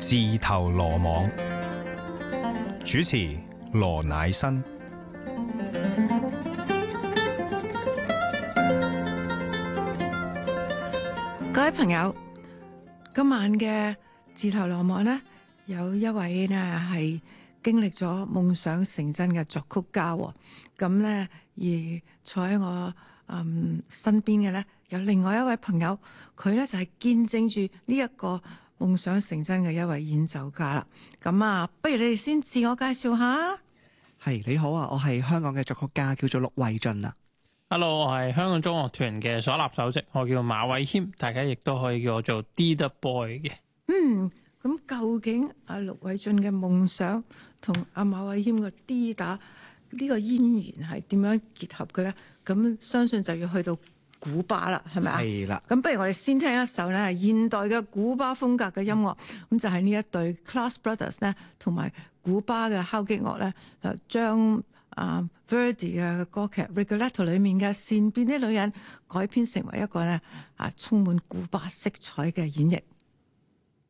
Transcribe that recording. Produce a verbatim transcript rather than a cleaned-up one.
自投羅網，主持羅乃新。 各位朋友，今晚嘅自投羅網呢，有一位呢係經歷咗夢想成真嘅作曲家，咁呢而坐喺我嗯身邊嘅呢，有另外一位朋友，佢呢就係見證住呢一個夢想成真嘅一位演奏家啦。咁啊，不如你哋先自我介紹下。 係，你好啊，我係香港嘅作曲家，叫做陸偉俊啊。 Hello，我係香港中樂團嘅嗩吶首席，我叫馬偉謙，大家亦都可以叫我做 D The Boy 嘅。 嗯，咁究竟阿陸偉俊嘅夢想同阿馬偉謙嘅 D 打呢個淵源係點樣結合嘅咧？咁相信就要去到古巴啦，係咪啊？ 係啦。 咁不如我哋先聽一首咧現代嘅古巴風格嘅音樂，咁就係呢一對 Class Brothers 咧，同埋古巴嘅敲擊樂咧，誒將啊 Verdi 嘅歌劇 Rigoletto 裏面嘅善變的女人改編成為一個咧啊充滿古巴色彩嘅演繹。